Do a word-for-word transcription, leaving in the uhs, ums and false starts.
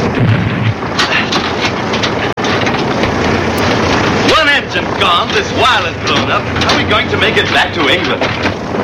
One engine gone, this wireless blown up. How are we going to make it back to England?